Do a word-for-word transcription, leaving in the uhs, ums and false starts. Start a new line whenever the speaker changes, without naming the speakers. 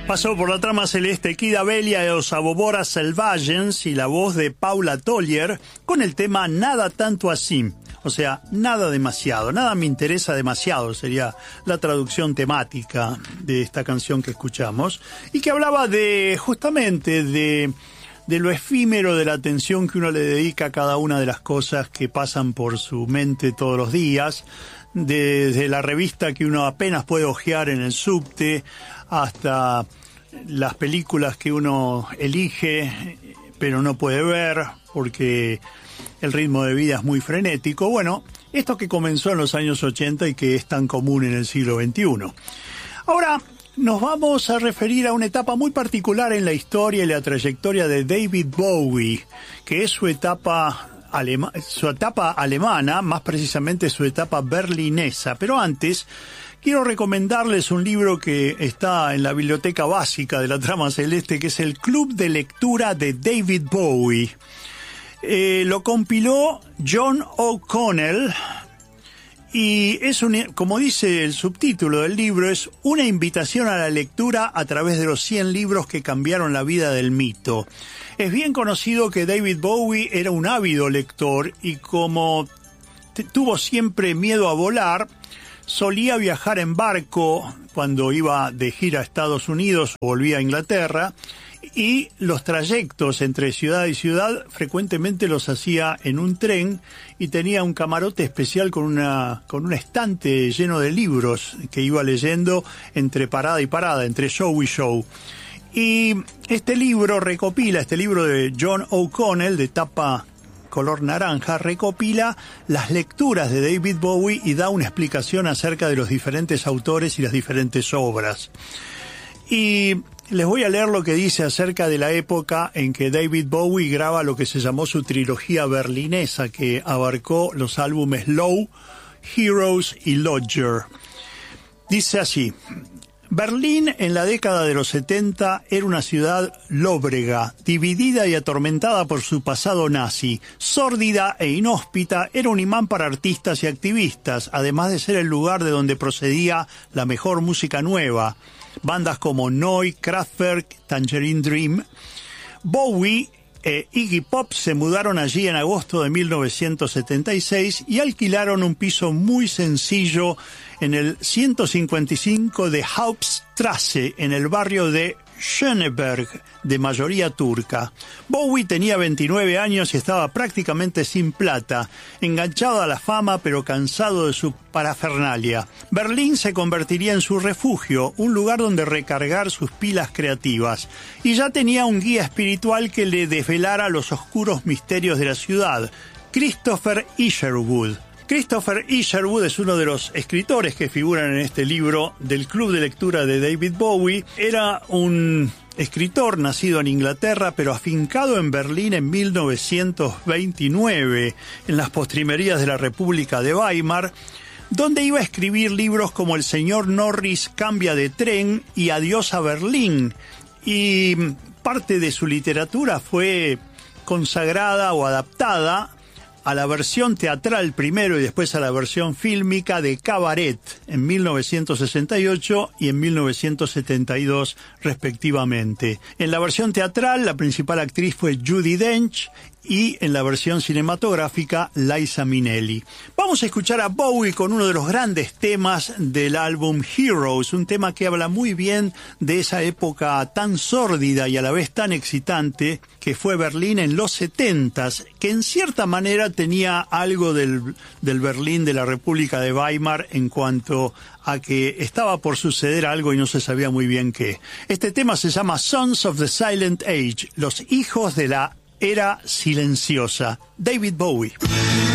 Pasó por la trama celeste Kid Abelha e os Aboboras Selvagens y la voz de Paula Tollier con el tema Nada Tanto Así. O sea, nada demasiado, nada me interesa demasiado, sería la traducción temática de esta canción que escuchamos. Y que hablaba de, justamente, de, de lo efímero de la atención que uno le dedica a cada una de las cosas que pasan por su mente todos los días. Desde la revista que uno apenas puede hojear en el subte, hasta las películas que uno elige, pero no puede ver, porque el ritmo de vida es muy frenético. Bueno, esto que comenzó en los años ochenta y que es tan común en el siglo veintiuno. Ahora nos vamos a referir a una etapa muy particular en la historia y la trayectoria de David Bowie, que es su etapa alema- su etapa alemana, más precisamente su etapa berlinesa. Pero antes, quiero recomendarles un libro que está en la biblioteca básica de la trama celeste, que es el Club de Lectura de David Bowie. Eh, lo compiló John O'Connell y es un, como dice el subtítulo del libro, es una invitación a la lectura a través de los cien libros que cambiaron la vida del mito. Es bien conocido que David Bowie era un ávido lector y como t- tuvo siempre miedo a volar, solía viajar en barco cuando iba de gira a Estados Unidos o volvía a Inglaterra, y los trayectos entre ciudad y ciudad frecuentemente los hacía en un tren y tenía un camarote especial con una con un estante lleno de libros que iba leyendo entre parada y parada, entre show y show. Y este libro recopila, este libro de John O'Connell, de tapa color naranja, recopila las lecturas de David Bowie y da una explicación acerca de los diferentes autores y las diferentes obras. Y les voy a leer lo que dice acerca de la época en que David Bowie graba lo que se llamó su trilogía berlinesa, que abarcó los álbumes Low, Heroes y Lodger. Dice así: Berlín en la década de los setenta era una ciudad lóbrega, dividida y atormentada por su pasado nazi. Sórdida e inhóspita, era un imán para artistas y activistas, además de ser el lugar de donde procedía la mejor música nueva. Bandas como Neu!, Kraftwerk, Tangerine Dream. Bowie e Iggy Pop se mudaron allí en agosto de mil novecientos setenta y seis y alquilaron un piso muy sencillo en el ciento cincuenta y cinco de Hauptstrasse, en el barrio de Schöneberg, de mayoría turca. Bowie tenía veintinueve años y estaba prácticamente sin plata, enganchado a la fama pero cansado de su parafernalia. Berlín se convertiría en su refugio, un lugar donde recargar sus pilas creativas, y ya tenía un guía espiritual que le desvelara los oscuros misterios de la ciudad, Christopher Isherwood. Christopher Isherwood es uno de los escritores que figuran en este libro del Club de Lectura de David Bowie. Era un escritor nacido en Inglaterra, pero afincado en Berlín en mil novecientos veintinueve, en las postrimerías de la República de Weimar, donde iba a escribir libros como El señor Norris cambia de tren y Adiós a Berlín. Y parte de su literatura fue consagrada o adaptada a la versión teatral primero y después a la versión fílmica de Cabaret en mil novecientos sesenta y ocho y en mil novecientos setenta y dos respectivamente. En la versión teatral la principal actriz fue Judi Dench y en la versión cinematográfica Liza Minnelli. Vamos a escuchar a Bowie con uno de los grandes temas del álbum Heroes, un tema que habla muy bien de esa época tan sórdida y a la vez tan excitante que fue Berlín en los setentas, que en cierta manera tenía algo del, del Berlín de la República de Weimar en cuanto a que estaba por suceder algo y no se sabía muy bien qué. Este tema se llama Sons of the Silent Age, los hijos de la era silenciosa. David Bowie.